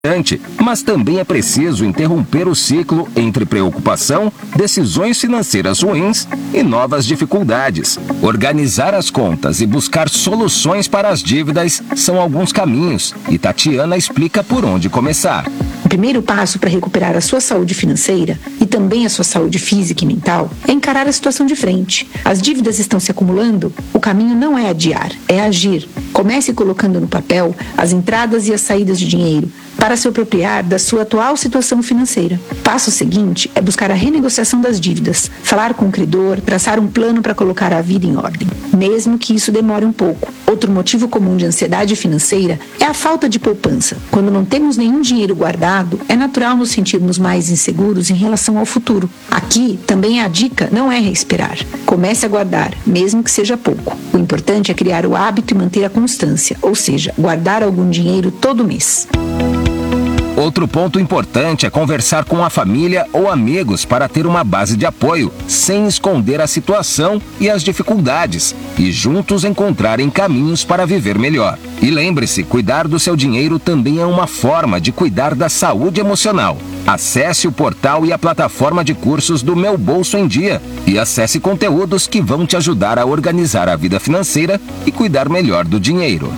Mas também é preciso interromper o ciclo entre preocupação, decisões financeiras ruins e novas dificuldades. Organizar as contas e buscar soluções para as dívidas são alguns caminhos, e Tatiana explica por onde começar. O primeiro passo para recuperar a sua saúde financeira e também a sua saúde física e mental é encarar a situação de frente. As dívidas estão se acumulando? O caminho não é adiar, é agir. Comece colocando no papel as entradas e as saídas de dinheiro para se apropriar da sua atual situação financeira. Passo seguinte é buscar a renegociação das dívidas, falar com o credor, traçar um plano para colocar a vida em ordem, mesmo que isso demore um pouco. Outro motivo comum de ansiedade financeira é a falta de poupança. Quando não temos nenhum dinheiro guardado, é natural nos sentirmos mais inseguros em relação ao futuro. Aqui, também a dica não é reesperar. Comece a guardar, mesmo que seja pouco. O importante é criar o hábito e manter a constância, ou seja, guardar algum dinheiro todo mês. Outro ponto importante é conversar com a família ou amigos para ter uma base de apoio, sem esconder a situação e as dificuldades, e juntos encontrarem caminhos para viver melhor. E lembre-se, cuidar do seu dinheiro também é uma forma de cuidar da saúde emocional. Acesse o portal e a plataforma de cursos do Meu Bolso em Dia e acesse conteúdos que vão te ajudar a organizar a vida financeira e cuidar melhor do dinheiro.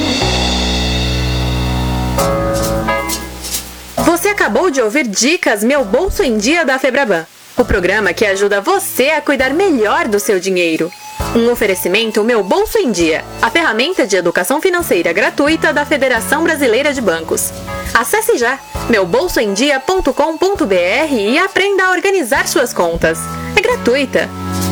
Você acabou de ouvir Dicas Meu Bolso em Dia da Febraban, o programa que ajuda você a cuidar melhor do seu dinheiro. Um oferecimento Meu Bolso em Dia, a ferramenta de educação financeira gratuita da Federação Brasileira de Bancos. Acesse já meubolsoemdia.com.br e aprenda a organizar suas contas. É gratuita.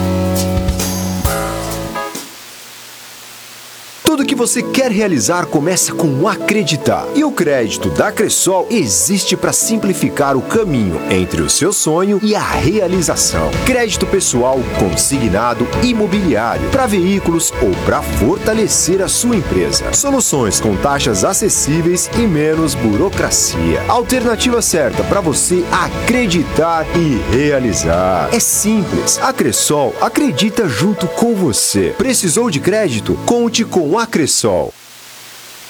Tudo que você quer realizar começa com o acreditar. E o crédito da Cressol existe para simplificar o caminho entre o seu sonho e a realização. Crédito pessoal, consignado, imobiliário, para veículos ou para fortalecer a sua empresa. Soluções com taxas acessíveis e menos burocracia. Alternativa certa para você acreditar e realizar. É simples. A Cressol acredita junto com você. Precisou de crédito? Conte com a Cressol.